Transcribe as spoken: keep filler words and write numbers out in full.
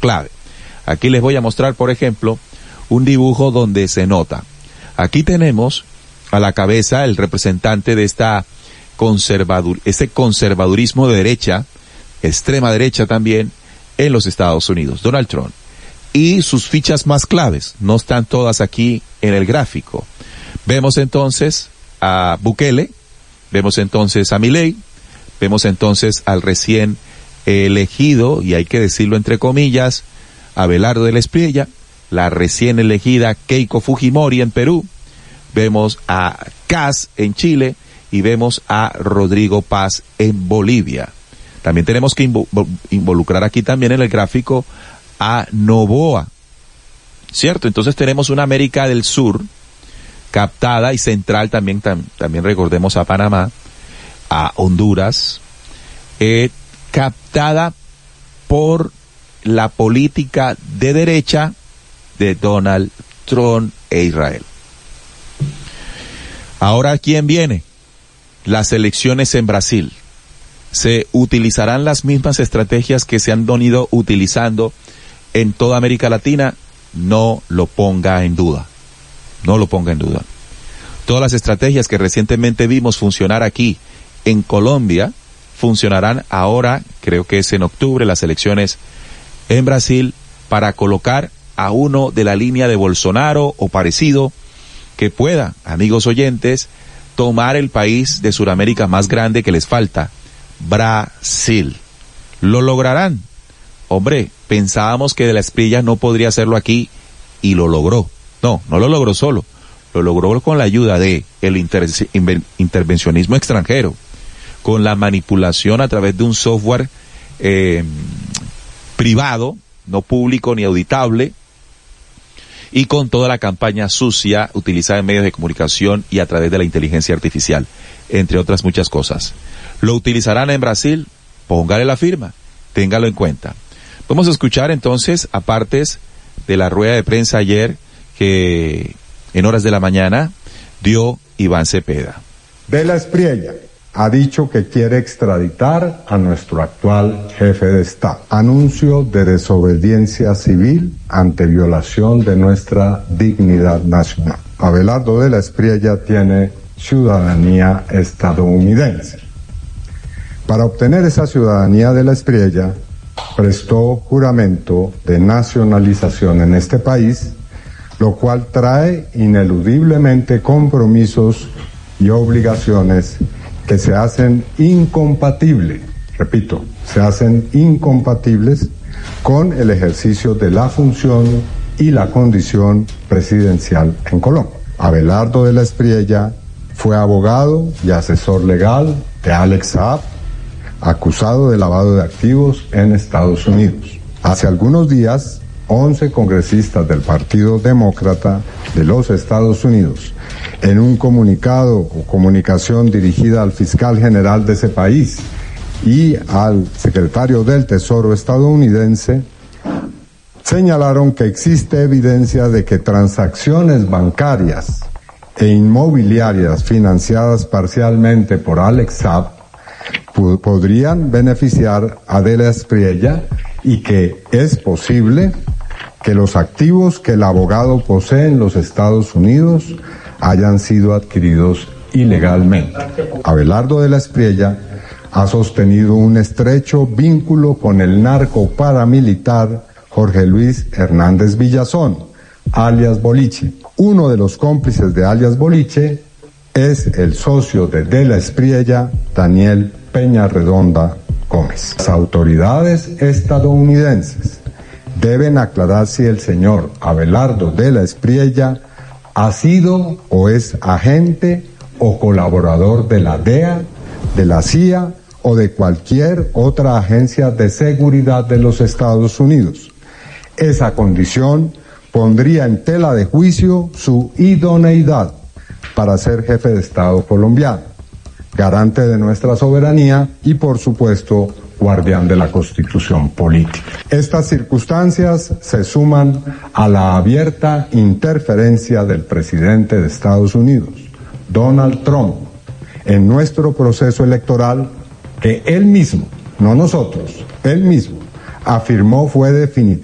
clave. Aquí les voy a mostrar, por ejemplo, un dibujo donde se nota. Aquí tenemos a la cabeza el representante de esta conservador, este conservadurismo de derecha, extrema derecha también, en los Estados Unidos, Donald Trump. Y sus fichas más claves no están todas aquí en el gráfico. Vemos entonces a Bukele, vemos entonces a Milei, vemos entonces al recién elegido, y hay que decirlo entre comillas, Abelardo de la Espriella, la recién elegida Keiko Fujimori en Perú, vemos a Kast en Chile y vemos a Rodrigo Paz en Bolivia. También tenemos que involucrar aquí también en el gráfico a Noboa, ¿cierto? Entonces tenemos una América del Sur captada y central también, tam, también recordemos a Panamá, a Honduras, eh, captada por la política de derecha de Donald Trump e Israel. Ahora, ¿quién viene? Las elecciones en Brasil. ¿Se utilizarán las mismas estrategias que se han venido utilizando en toda América Latina? No lo ponga en duda. No lo ponga en duda. Todas las estrategias que recientemente vimos funcionar aquí en Colombia funcionarán ahora, creo que es en octubre, las elecciones en Brasil, para colocar a uno de la línea de Bolsonaro o parecido que pueda, amigos oyentes, tomar el país de Sudamérica más grande que les falta, Brasil. ¿Lo lograrán? Hombre, pensábamos que de la Espriella no podría hacerlo aquí y lo logró. No, no lo logró solo. Lo logró con la ayuda de el inter- intervencionismo extranjero, con la manipulación a través de un software eh, privado, no público ni auditable, y con toda la campaña sucia utilizada en medios de comunicación y a través de la inteligencia artificial, entre otras muchas cosas. ¿Lo utilizarán en Brasil? Póngale la firma, téngalo en cuenta. Vamos a escuchar entonces a partes de la rueda de prensa ayer que en horas de la mañana dio Iván Cepeda. De la Espriella ha dicho que quiere extraditar a nuestro actual jefe de Estado. Anuncio de desobediencia civil ante violación de nuestra dignidad nacional. Abelardo de la Espriella tiene ciudadanía estadounidense. Para obtener esa ciudadanía de la Espriella, prestó juramento de nacionalización en este país, lo cual trae ineludiblemente compromisos y obligaciones que se hacen incompatibles, repito, se hacen incompatibles con el ejercicio de la función y la condición presidencial en Colombia. Abelardo de la Espriella fue abogado y asesor legal de Alex Saab, acusado de lavado de activos en Estados Unidos. Hace algunos días, once congresistas del Partido Demócrata de los Estados Unidos, en un comunicado o comunicación dirigida al fiscal general de ese país y al secretario del Tesoro estadounidense, señalaron que existe evidencia de que transacciones bancarias e inmobiliarias financiadas parcialmente por Alex Saab podrían beneficiar a De la Espriella y que es posible que los activos que el abogado posee en los Estados Unidos hayan sido adquiridos ilegalmente. Abelardo de la Espriella ha sostenido un estrecho vínculo con el narco paramilitar Jorge Luis Hernández Villazón, alias Boliche. Uno de los cómplices de alias Boliche es el socio de De la Espriella, Daniel Peñarredonda Gómez. Las autoridades estadounidenses deben aclarar si el señor Abelardo de la Espriella ha sido o es agente o colaborador de la D E A, de la C I A o de cualquier otra agencia de seguridad de los Estados Unidos. Esa condición pondría en tela de juicio su idoneidad para ser jefe de Estado colombiano, garante de nuestra soberanía y, por supuesto, guardián de la Constitución política. Estas circunstancias se suman a la abierta interferencia del presidente de Estados Unidos, Donald Trump, en nuestro proceso electoral que él mismo, no nosotros, él mismo, afirmó fue definitivo.